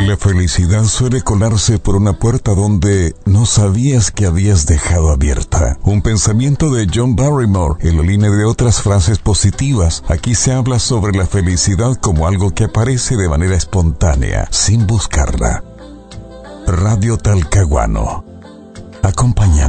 La felicidad suele colarse por una puerta donde no sabías que habías dejado abierta. Un pensamiento de John Barrymore en la línea de otras frases positivas. Aquí se habla sobre la felicidad como algo que aparece de manera espontánea, sin buscarla. Radio Talcahuano. Acompañando.